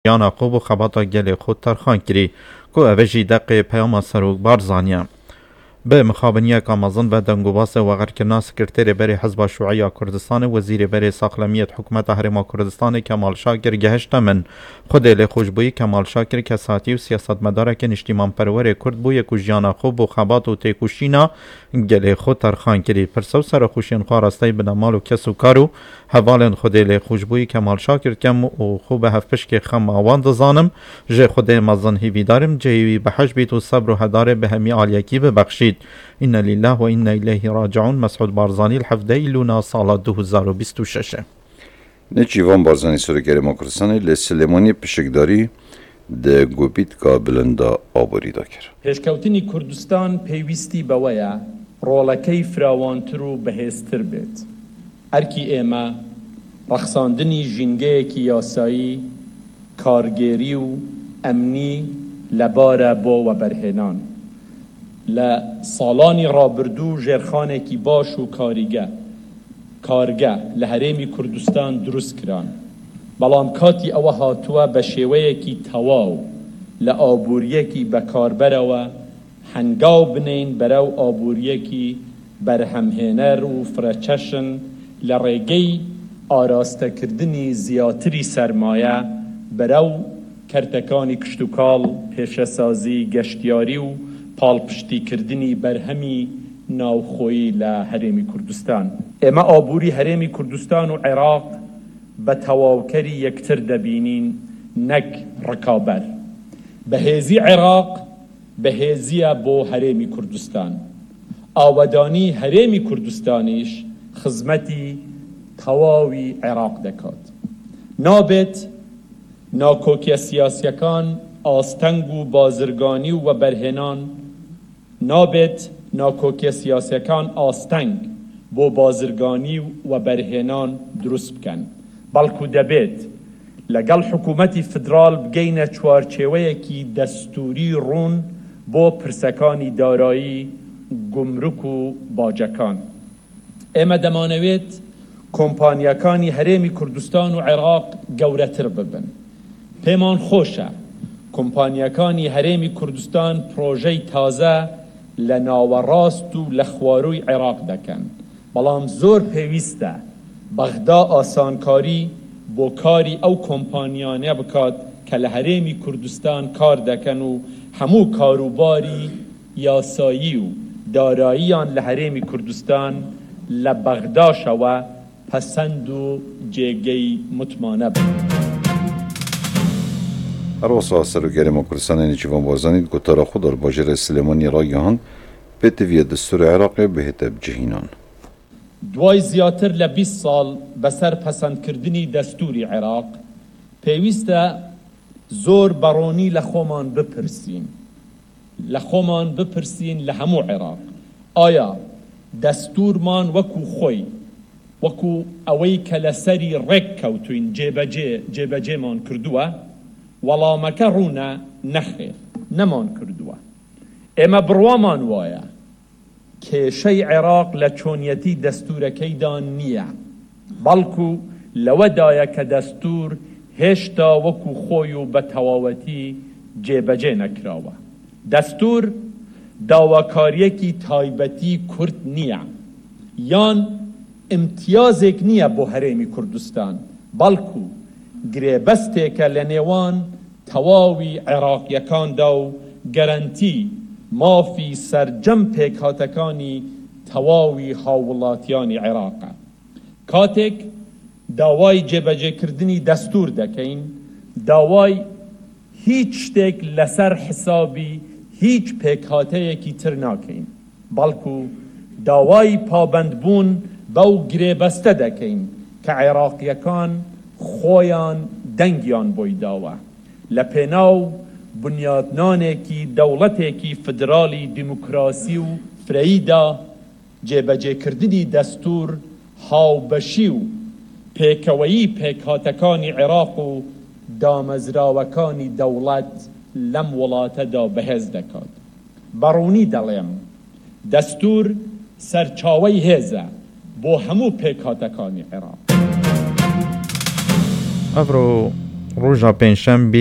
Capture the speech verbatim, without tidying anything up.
یانا خوب و خباتا گل خود ترخان کری که اوجی دقی پیام سروک بارزانیا. به مخابنیه کامازن و دنگوباس و غرکرنا سکرتیر بری حزب شیوعی کردستان وزیر بری ساقلمیت حکومت هرم کردستان کمال شاکر گهشت من خود لی خوشبوی کمال شاکر کساتی و سیاست مداره که نشتیمان پرور کرد بوی کجیانا خوب و خبات و تیکوشینا گل خود ترخان کری پرسو سر خوشین خوارسته بنامال و کس و کارو حوالن خود لی خوشبوی کمال شاکر کم و خوب هفپش که خم آوان دزانم جه خود مزن هیوی دارم جهوی بحج بیت و صبر و هداره به همی آلیکی ببخشید. إن لله وإنا إليه راجعون. مسعود بارزاني الحفده إلونا سال دو هزار و بیست و شش. نجیوان بارزانی سرکر مکرسانی لسلمانی پشکداری ده گوبیت قابلنده آبوری دا کر. هشکوتنی کردستان پیوستی بویا رولکی فراوانتر و بهستر بید. ارکی ایما رخصاندنی جنگه کی یاسایی کارگری و امنی لباره بو و برهنان. لسالانی رابردو جرخانه کی باش و کاریگه کارگه لحرمی کردستان درست کران بلان کاتی او هاتوه بشیوه کی تواو لآبوریه کی بکاربره و هنگاو بنین برو آبوریه کی برهمهنر و فرچشن لرگی آراسته کردنی زیاتری سرمایه برو کرتکانی کشتوکال پیشسازی گشتیاری و پالپشتی کردنی برهمی ناوخویی لحرمی کردستان. اما آبوری حرمی کردستان و عراق به تواوکری یکتر دبینین نک رکابر. بهزی عراق بهزی بو حرمی کردستان. آودانی حرمی کردستانیش خدمتی تواوی عراق دکات. نابت ناکوکی سیاسیکان آستنگو بازرگانی و برهنان نابت ناکوکی سیاسیکان آستنگ بو بازرگانی و برهنان درست بکن بلکو دبیت لگل حکومتی فدرال بگین چوارچوه کی دستوری رون بو پرسکانی دارایی گمرک و باجکان اما دمانویت کمپانیاکانی حرمی کردستان و عراق گورتر ببن پیمان خوشه کمپانیاکانی حرمی کردستان پروژه تازه لناوراست و لخواروی عراق دکن بلام زور پیوسته بغدا آسانکاری بو کاری او کمپانیانه بکات که لحرمی کردستان کار دکن و همو کاروباری یاسایی و داراییان لحرمی کردستان لبغدا شوه پسند و جگی مطمانه بود. روسا سرکر مکرسانی نجیوان بارزانی گوتارا خود در باجر سلیمانی را گهاند به توی دستور عراق بهتب جهینان. دوای زیاتر لبیست سال بسر پسند کردنی دستوری عراق پیوسته زور برونی لخومان بپرسین لخومان بپرسین لهمو عراق آیا دستورمان وکو خوی وکو اوی کلسری رک کوتوین جیبجه جیبجه من کردوه ولا مكرونا نخير نمان كردوا اما بروامان وايا كشي عراق لچونيتي دستور كيدان نيا بلكو لودايا كدستور هشتا وكو خويو بتواوتي جيبجي نكراوا دستور داواكاريه كي تايبتي كرد نيا يان امتيازك نيا بو هرمي كردستان بلكو گریبسته که لنیوان تواوی عراق یکان دو گرانتی مافی سرجم پیکاتکانی تواوی حاولاتیانی عراق کاتک داوای جبجه کردنی دستور دکین داوای هیچ تک لسر حسابی هیچ پیکاته یکی تر ناکین بلکو داوای پابندبون بو گریبسته دکین که عراق یکان خویان دنگیان بویداوه لپناو بنیادنانه کی دولته کی فدرالی دموکراسی و فریدا جبجه کردنی دستور هاو بشیو پیکویی پیکاتکانی عراق و دامزراوکانی دولت لم ولات دا بهز دکاد برونی دلیم دستور سرچاوی هزه بو همو پیکاتکانی عراق افرو ڕۆژا پێنجشەمبی